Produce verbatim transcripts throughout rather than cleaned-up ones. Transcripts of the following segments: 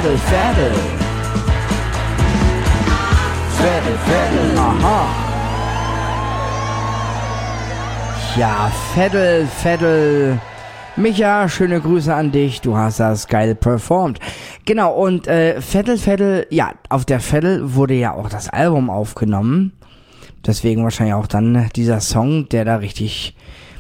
Veddel, Veddel. Veddel, Veddel, aha. Ja, Veddel, Veddel. Micha, schöne Grüße an dich. Du hast das geil performt. Genau, und äh, Veddel, Veddel, ja, auf der Veddel wurde ja auch das Album aufgenommen. Deswegen wahrscheinlich auch dann dieser Song, der da richtig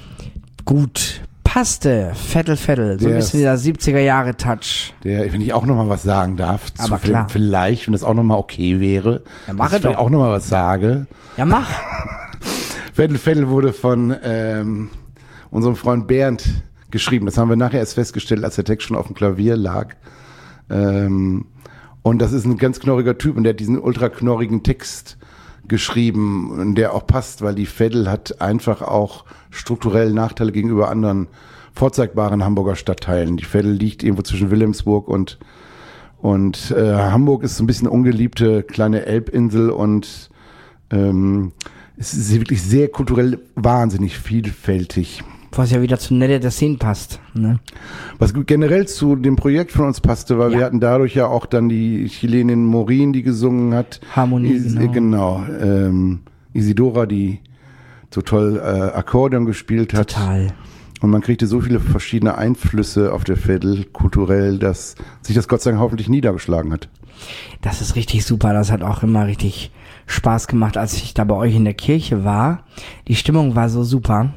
gut passte. Veddel, Veddel. So ein bisschen dieser siebziger-Jahre-Touch. Der, wenn ich auch nochmal was sagen darf. Aber zu, klar. Vielleicht, wenn das auch nochmal okay wäre. Ja, mach dass doch. ich auch nochmal was sage. Ja, mach. Veddel, Veddel wurde von ähm, unserem Freund Bernd geschrieben. Das haben wir nachher erst festgestellt, als der Text schon auf dem Klavier lag. Ähm, und das ist ein ganz knorriger Typ und der hat diesen ultra knorrigen Text geschrieben und der auch passt, weil die Veddel hat einfach auch strukturell Nachteile gegenüber anderen vorzeigbaren Hamburger Stadtteilen. Die Veddel liegt irgendwo zwischen Wilhelmsburg und und äh, Hamburg ist so ein bisschen ungeliebte kleine Elbinsel und ähm, es ist wirklich sehr kulturell wahnsinnig vielfältig. Was ja wieder zu Nette der Szene passt. Ne? Was generell zu dem Projekt von uns passte, weil Ja. wir hatten dadurch ja auch dann die Chilenin Morin, die gesungen hat. Harmonie, Is, genau. genau ähm, Isidora, die so toll äh, Akkordeon gespielt hat. Total. Und man kriegte so viele verschiedene Einflüsse auf der Veddel kulturell, dass sich das Gott sei Dank hoffentlich niedergeschlagen hat. Das ist richtig super. Das hat auch immer richtig Spaß gemacht, als ich da bei euch in der Kirche war. Die Stimmung war so super.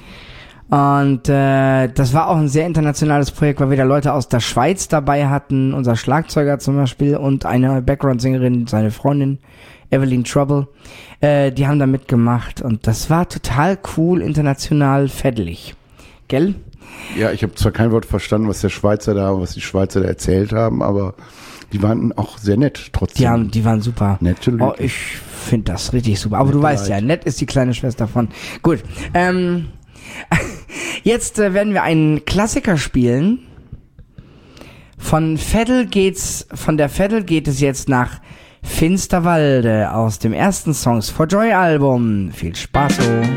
Und äh, das war auch ein sehr internationales Projekt, weil wir da Leute aus der Schweiz dabei hatten, unser Schlagzeuger zum Beispiel und eine Background-Sängerin, seine Freundin Evelyn Trouble, äh, die haben da mitgemacht und das war total cool, international, veddelig. Gell? Ja, ich habe zwar kein Wort verstanden, was der Schweizer da, was die Schweizer da erzählt haben, aber die waren auch sehr nett trotzdem. Die haben, die waren super. Nette Leute. Oh, ich finde das richtig super. Aber Nette du weißt Leute. ja, nett ist die kleine Schwester von. Gut. Ähm, jetzt äh, werden wir einen Klassiker spielen. Von Veddel geht's, von der Veddel geht es jetzt nach Finsterwalde aus dem ersten Songs for Joy Album. Viel Spaß. Oh.